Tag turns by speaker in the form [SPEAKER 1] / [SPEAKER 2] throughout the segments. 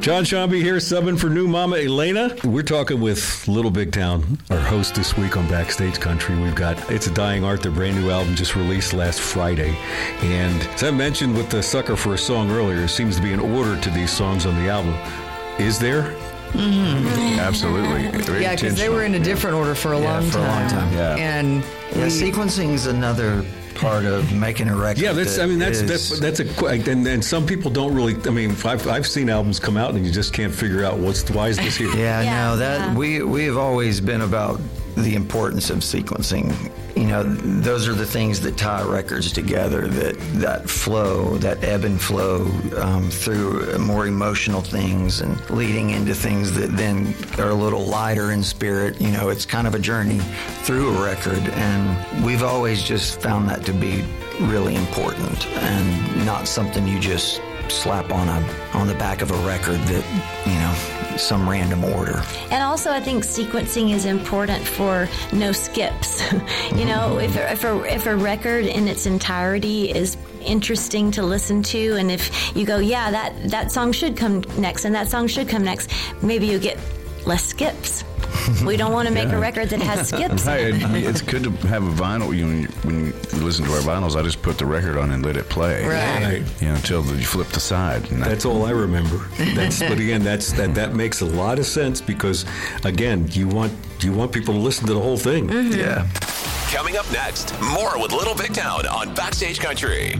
[SPEAKER 1] John Shambi here, subbing for new mama Elena. We're talking with Little Big Town, our host this week on Backstage Country. We've got It's a Dying Art, their brand new album just released last Friday. And as I mentioned with the Sucker for a Song earlier, there seems to be an order to these songs on the album. Is there?
[SPEAKER 2] Mm-hmm.
[SPEAKER 3] Absolutely.
[SPEAKER 2] Yeah, because they were in a different order for a long time.
[SPEAKER 4] For a long time.
[SPEAKER 3] Yeah.
[SPEAKER 2] And
[SPEAKER 4] sequencing is another part of making a record.
[SPEAKER 1] Yeah, that's and some people don't really. I mean, I've seen albums come out and you just can't figure out why is this here?
[SPEAKER 4] We have always been about the importance of sequencing. You know, those are the things that tie records together. That flow, that ebb and flow through more emotional things and leading into things that then are a little lighter in spirit. You know, it's kind of a journey through a record, and we've always just found that to be really important and not something you just slap on the back of a record that, you know, some random order.
[SPEAKER 5] And also I think sequencing is important for no skips. You know, if a record in its entirety is interesting to listen to, and if you go, that song should come next and that song should come next, maybe you get less skips. We don't want to make a record that has skips.
[SPEAKER 3] Right. It's good to have a vinyl. When you listen to our vinyls, I just put the record on and let it play.
[SPEAKER 2] Right.
[SPEAKER 3] You know, until you flip the side. And
[SPEAKER 1] that's all I remember. But again, that makes a lot of sense because, again, you want people to listen to the whole thing.
[SPEAKER 2] Mm-hmm.
[SPEAKER 4] Yeah.
[SPEAKER 6] Coming up next, more with Little Big Town on Backstage Country.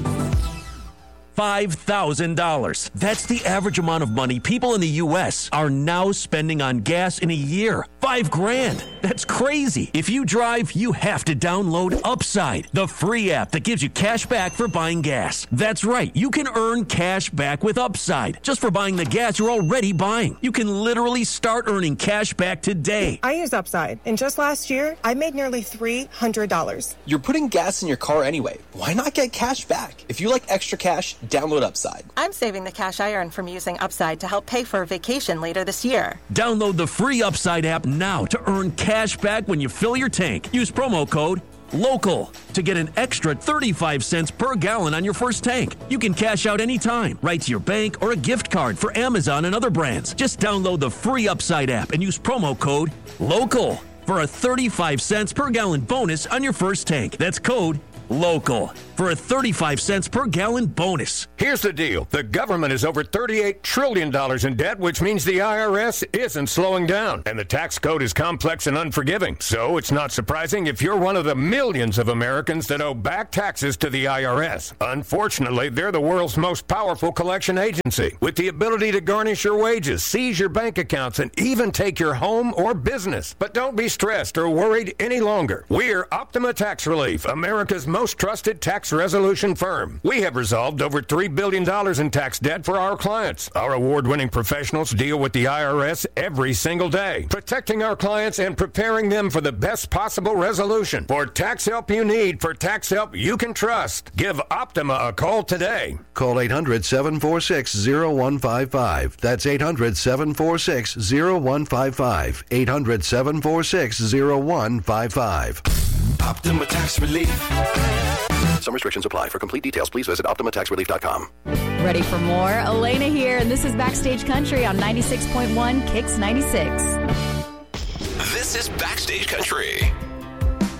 [SPEAKER 7] $5,000. That's the average amount of money people in the U.S. are now spending on gas in a year. $5,000. That's crazy. If you drive, you have to download Upside, the free app that gives you cash back for buying gas. That's right. You can earn cash back with Upside just for buying the gas you're already buying. You can literally start earning cash back today.
[SPEAKER 8] I use Upside, and just last year, I made nearly $300.
[SPEAKER 9] You're putting gas in your car anyway. Why not get cash back? If you like extra cash, download Upside.
[SPEAKER 8] I'm saving the cash I earn from using Upside to help pay for a vacation later this year.
[SPEAKER 7] Download the free Upside app now to earn cash back when you fill your tank. Use promo code LOCAL to get an extra 35 cents per gallon on your first tank. You can cash out anytime, right to your bank or a gift card for Amazon and other brands. Just download the free Upside app and use promo code LOCAL for a 35 cents per gallon bonus on your first tank. That's code LOCAL for a 35 cents per gallon bonus.
[SPEAKER 10] Here's the deal. The government is over $38 trillion in debt, which means the IRS isn't slowing down. And the tax code is complex and unforgiving. So it's not surprising if you're one of the millions of Americans that owe back taxes to the IRS. Unfortunately, they're the world's most powerful collection agency, with the ability to garnish your wages, seize your bank accounts, and even take your home or business. But don't be stressed or worried any longer. We're Optima Tax Relief, America's most trusted tax resolution firm. We have resolved over $3 billion in tax debt for our clients. Our award-winning professionals deal with the IRS every single day, protecting our clients and preparing them for the best possible resolution. For tax help you need, for tax help you can trust, give Optima a call today.
[SPEAKER 11] Call 800-746-0155. That's 800-746-0155. 800-746-0155.
[SPEAKER 6] Optima Tax Relief.
[SPEAKER 11] Some restrictions apply. For complete details, please visit OptimaTaxRelief.com.
[SPEAKER 12] Ready for more? Elena here, and this is Backstage Country on 96.1 Kicks 96.
[SPEAKER 6] This is Backstage Country.